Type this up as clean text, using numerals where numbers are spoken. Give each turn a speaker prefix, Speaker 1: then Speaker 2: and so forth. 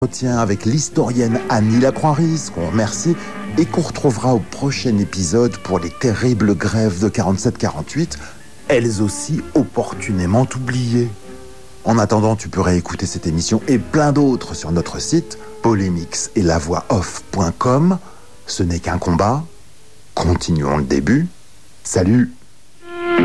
Speaker 1: Entretien avec l'historienne Annie Lacroix-Ris, qu'on remercie et qu'on retrouvera au prochain épisode pour les terribles grèves de 47-48, elles aussi opportunément oubliées. En attendant, tu peux réécouter cette émission et plein d'autres sur notre site polémix-et-la-voix-off.com. Ce n'est qu'un combat. Continuons le début. Salut!